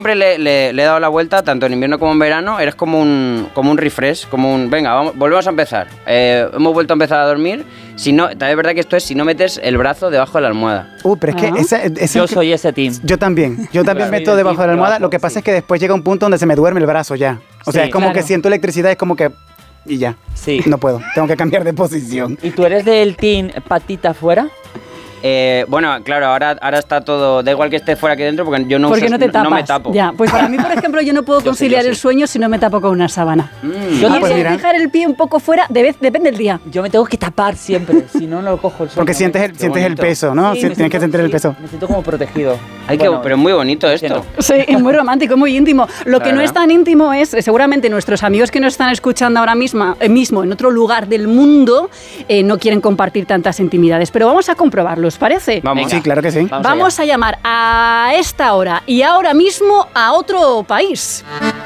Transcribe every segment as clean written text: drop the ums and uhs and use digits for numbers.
Siempre le he dado la vuelta, tanto en invierno como en verano. Eres como un refresh, venga, volvemos a empezar. Hemos vuelto a empezar a dormir. Si no, también es verdad que esto es si no metes el brazo debajo de la almohada. Pero es que yo soy ese team. Yo también meto debajo de la almohada. Lo que pasa es que después llega un punto donde se me duerme el brazo ya. O sea, es como que siento electricidad, es como que... Y ya. Sí. No puedo, tengo que cambiar de posición. ¿Y tú eres del team patita afuera? Bueno, claro, ahora está todo... Da igual que esté fuera que dentro porque yo no me tapo. Ya, pues para mí, por ejemplo, yo no puedo conciliar el sueño si no me tapo con una sábana. Yo tengo que dejar el pie un poco fuera, depende del día. Yo me tengo que tapar siempre, si no cojo el sueño. Porque sientes el peso, ¿no? Sí, tienes que sentir el peso. Me siento como protegido. Pero es muy bonito esto. Sí, es muy romántico, muy íntimo. Lo que no es tan íntimo es, seguramente nuestros amigos que nos están escuchando ahora mismo en otro lugar del mundo, no quieren compartir tantas intimidades. Pero vamos a comprobarlo, ¿os parece? Vamos. Sí, claro que sí. Vamos a llamar a esta hora y ahora mismo a otro país.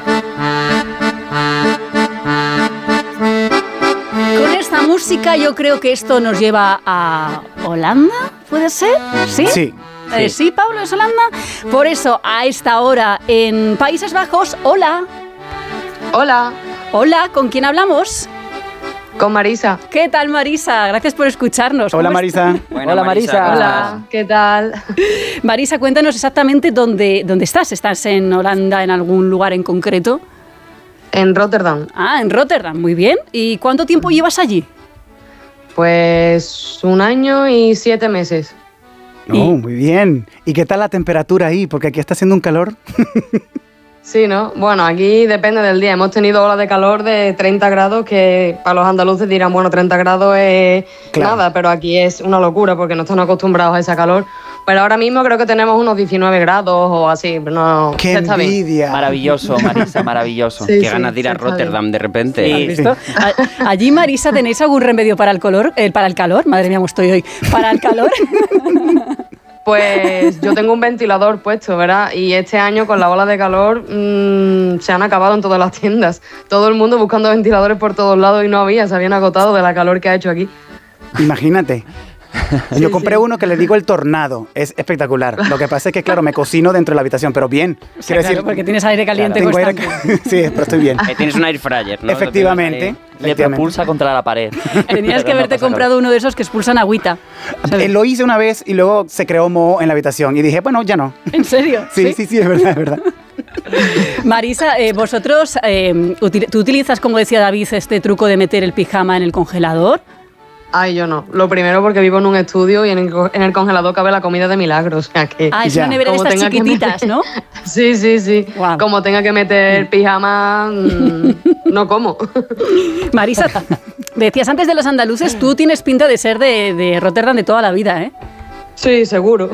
Con esta música yo creo que esto nos lleva a Holanda, ¿puede ser? ¿Sí? Sí. Sí, Pablo, ¿es Holanda? Por eso, a esta hora en Países Bajos, hola. Hola. Hola, ¿con quién hablamos? Con Marisa. ¿Qué tal, Marisa? Gracias por escucharnos. Hola, Marisa. Hola, Marisa. Hola, ¿qué tal? Marisa, cuéntanos exactamente dónde estás. ¿Estás en Holanda, en algún lugar en concreto? En Rotterdam. Ah, en Rotterdam, muy bien. ¿Y cuánto tiempo llevas allí? Pues 1 año y 7 meses. Muy bien. ¿Y qué tal la temperatura ahí? Porque aquí está haciendo un calor. Sí, ¿no? Bueno, aquí depende del día. Hemos tenido olas de calor de 30 grados que para los andaluces dirán, bueno, 30 grados es nada, pero aquí es una locura porque no están acostumbrados a ese calor. Pero ahora mismo creo que tenemos unos 19 grados o así. No, ¡qué envidia! Maravilloso, Marisa, maravilloso. Qué ganas de ir a Rotterdam de repente. Sí. ¿Has visto? Allí, Marisa, ¿tenéis algún remedio para el calor? Madre mía, cómo estoy hoy. ¿Para el calor? Pues yo tengo un ventilador puesto, ¿verdad? Y este año con la ola de calor se han acabado en todas las tiendas. Todo el mundo buscando ventiladores por todos lados y no había, se habían agotado de la calor que ha hecho aquí. Imagínate. Yo compré uno que le digo el tornado, es espectacular. Lo que pasa es que, claro, me cocino dentro de la habitación, pero bien. Quiero decir, porque tienes aire caliente constante. Sí, pero estoy bien. Tienes un air fryer, ¿no? Efectivamente. Le propulsa contra la pared. Tenías que haberte comprado uno de esos que expulsan agüita. Lo hice una vez y luego se creó moho en la habitación y dije, bueno, ya no. ¿En serio? Sí, es verdad. Marisa, vosotros, ¿tú utilizas, como decía David, este truco de meter el pijama en el congelador? Ay, yo no. Lo primero porque vivo en un estudio y en el congelador cabe la comida de milagro. O sea que es una nevera de estas chiquititas, ¿no? Sí. Wow. Como tenga que meter pijama, no como. Marisa, decías antes de los andaluces, tú tienes pinta de ser de Rotterdam de toda la vida, ¿eh? Sí, seguro.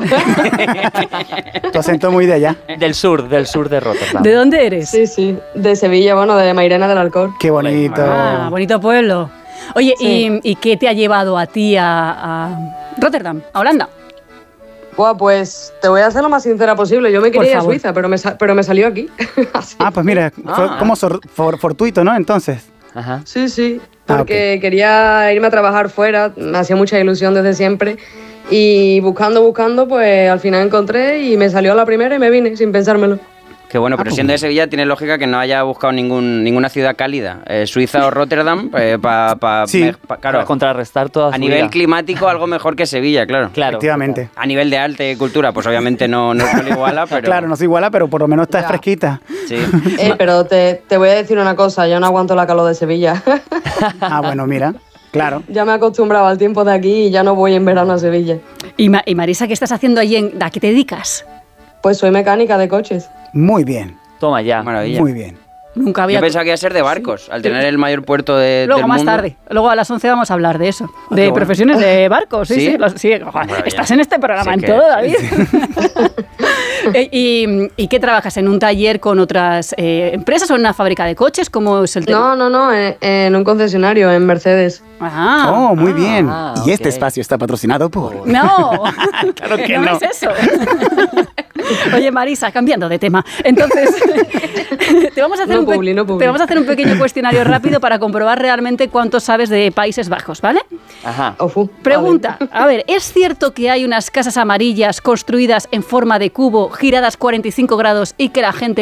Tu acento muy de allá. Del sur de Rotterdam. ¿De dónde eres? Sí. De Sevilla, bueno, de Mairena del Alcor. Qué bonito. Ah, bonito pueblo. Oye, sí. ¿y qué te ha llevado a ti a Rotterdam, a Holanda? Buah, pues te voy a ser lo más sincera posible. Yo me quería ir a Suiza, pero me salió aquí. Pues mira, fue como fortuito, ¿no? Entonces. Ajá. Sí, porque quería irme a trabajar fuera, me hacía mucha ilusión desde siempre. Y buscando, pues al final encontré y me salió a la primera y me vine sin pensármelo. Qué bueno, pero siendo de Sevilla tiene lógica que no haya buscado ninguna ciudad cálida. Suiza o Rotterdam, para contrarrestar todas. A nivel climático, algo mejor que Sevilla, claro. Efectivamente. A nivel de arte y cultura, pues obviamente no se lo iguala, pero... Claro, no se iguala, pero por lo menos está fresquita. Sí. Pero te voy a decir una cosa, yo no aguanto la calor de Sevilla. Bueno, mira. Claro. Ya me he acostumbrado al tiempo de aquí y ya no voy en verano a Sevilla. Y Marisa, ¿qué estás haciendo allí? ¿A qué te dedicas? Pues soy mecánica de coches. Muy bien. Toma ya. Maravilla. Muy bien. Nunca había... Yo pensaba que iba a ser de barcos, al tener el mayor puerto del mundo. Luego más tarde, luego a las 11 vamos a hablar de eso, de profesiones de barcos. Sí. Estás en este programa en todo, David. ¿Y qué trabajas? ¿En un taller con otras empresas o en una fábrica de coches? ¿Cómo es el tema? No, en un concesionario, en Mercedes. Muy bien. Y este ok. espacio está patrocinado por... No, Claro que no. es eso. Oye, Marisa, cambiando de tema. Entonces, te vamos a hacer un pequeño cuestionario rápido para comprobar realmente cuánto sabes de Países Bajos, ¿vale? Ajá. Pregunta, a ver, ¿es cierto que hay unas casas amarillas construidas en forma de cubo, giradas 45 grados y que la gente